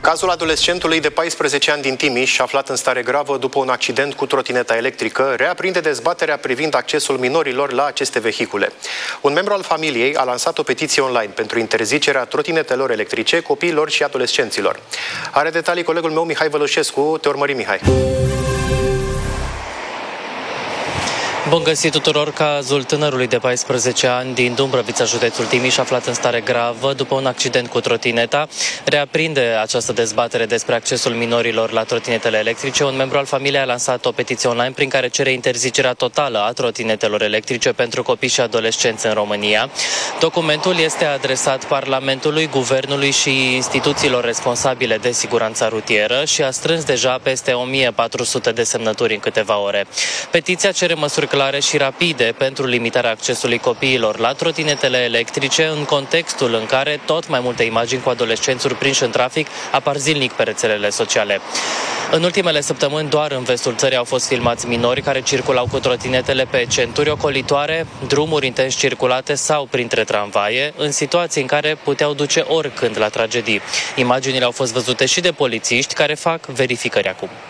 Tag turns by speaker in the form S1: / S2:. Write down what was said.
S1: Cazul adolescentului de 14 ani din Timiș, aflat în stare gravă după un accident cu trotineta electrică, reaprinde dezbaterea privind accesul minorilor la aceste vehicule. Un membru al familiei a lansat o petiție online pentru interzicerea trotinetelor electrice copiilor și adolescenților. Are detalii colegul meu Mihai Vălușescu. Te urmărim, Mihai.
S2: Bun găsit tuturor! Cazul tânărului de 14 ani din Dumbrăvița, județul Timiș, aflat în stare gravă după un accident cu trotineta, reaprinde această dezbatere despre accesul minorilor la trotinetele electrice. Un membru al familiei a lansat o petiție online prin care cere interzicerea totală a trotinetelor electrice pentru copii și adolescenți în România. Documentul este adresat Parlamentului, Guvernului și instituțiilor responsabile de siguranța rutieră și a strâns deja peste 1400 de semnături în câteva ore. Petiția cere măsuri clare și rapide pentru limitarea accesului copiilor la trotinetele electrice în contextul în care tot mai multe imagini cu adolescenți surprinși în trafic apar zilnic pe rețelele sociale. În ultimele săptămâni, doar în vestul țării au fost filmați minori care circulau cu trotinetele pe centuri ocolitoare, drumuri intens circulate sau printre tramvaie, în situații în care puteau duce oricând la tragedii. Imaginile au fost văzute și de polițiști care fac verificări acum.